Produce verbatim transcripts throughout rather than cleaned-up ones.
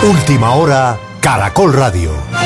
Última hora, Caracol Radio.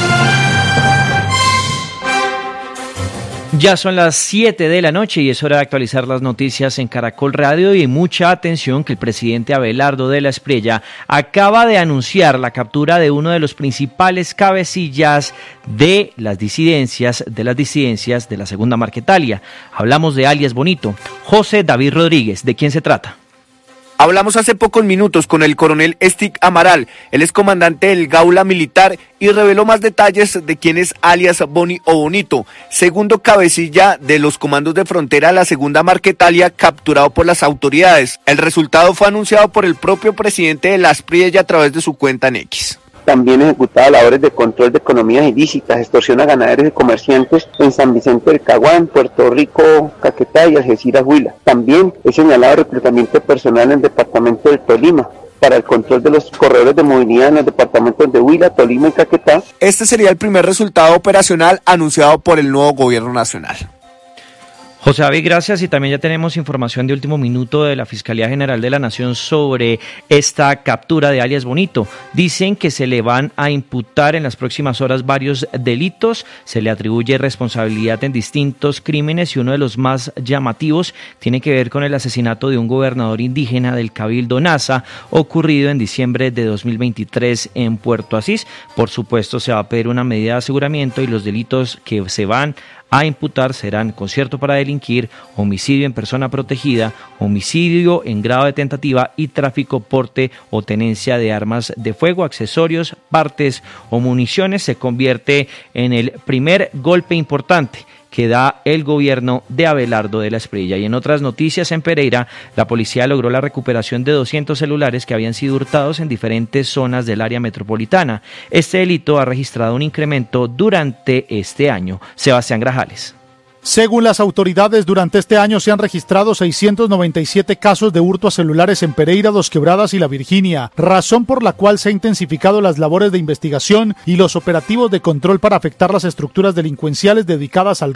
Ya son las siete de la noche y es hora de actualizar las noticias en Caracol Radio, y mucha atención que el presidente Abelardo de la Espriella acaba de anunciar la captura de uno de los principales cabecillas de las disidencias, de las disidencias de la Segunda Marquetalia. Hablamos de alias Bonito, José David Rodríguez. ¿De quién se trata? Hablamos hace pocos minutos con el coronel Estic Amaral, él es comandante del Gaula Militar y reveló más detalles de quién es alias Boni o Bonito, segundo cabecilla de los comandos de frontera de la Segunda Marquetalia, capturado por las autoridades. El resultado fue anunciado por el propio presidente de la Espriella a través de su cuenta en X. También ejecutaba labores de control de economías ilícitas, extorsión a ganaderos y comerciantes en San Vicente del Caguán, Puerto Rico, Caquetá y Algeciras, Huila. También he señalado reclutamiento de personal en el departamento del Tolima para el control de los corredores de movilidad en los departamentos de Huila, Tolima y Caquetá. Este sería el primer resultado operacional anunciado por el nuevo gobierno nacional. José David, gracias. Y también ya tenemos información de último minuto de la Fiscalía General de la Nación sobre esta captura de alias Bonito. Dicen que se le van a imputar en las próximas horas varios delitos, se le atribuye responsabilidad en distintos crímenes y uno de los más llamativos tiene que ver con el asesinato de un gobernador indígena del Cabildo Nasa ocurrido en diciembre de dos mil veintitrés en Puerto Asís. Por supuesto, se va a pedir una medida de aseguramiento y los delitos que se van a imputar serán concierto para delinquir, homicidio en persona protegida, homicidio en grado de tentativa y tráfico, porte o tenencia de armas de fuego, accesorios, partes o municiones. Se convierte en el primer golpe importante que da el gobierno de Abelardo de la Espriella. Y en otras noticias, en Pereira, la policía logró la recuperación de doscientos celulares que habían sido hurtados en diferentes zonas del área metropolitana. Este delito ha registrado un incremento durante este año. Sebastián Grajales. Según las autoridades, durante este año se han registrado seiscientos noventa y siete casos de hurto a celulares en Pereira, Dos Quebradas y La Virginia, razón por la cual se han intensificado las labores de investigación y los operativos de control para afectar las estructuras delincuenciales dedicadas al